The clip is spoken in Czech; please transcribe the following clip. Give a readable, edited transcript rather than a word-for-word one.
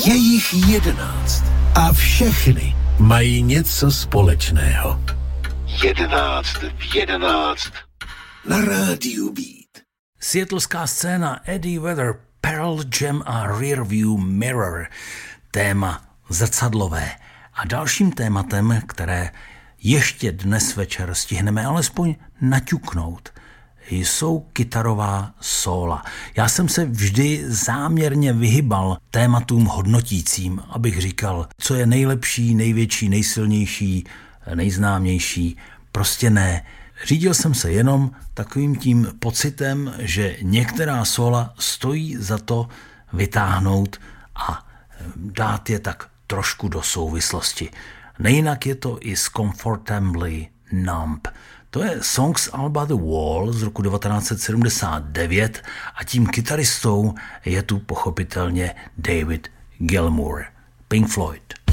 Je jich 11 a všechny mají něco společného. 11 v 11 na rádiu Beat. Seattleská scéna Eddie Vedder, Pearl Jam a Rearview Mirror. Téma zrcadlové. A dalším tématem, které ještě dnes večer stihneme alespoň naťuknout, jsou kytarová sóla. Já jsem se vždy záměrně vyhybal tématům hodnotícím, abych říkal, co je nejlepší, největší, nejsilnější, nejznámější. Prostě ne. Řídil jsem se jenom takovým tím pocitem, že některá sóla stojí za to vytáhnout a dát je tak trošku do souvislosti. Nejinak je to i s Comfortably Numb. To je song z alba The Wall z roku 1979 a tím kytaristou je tu pochopitelně David Gilmour. Pink Floyd.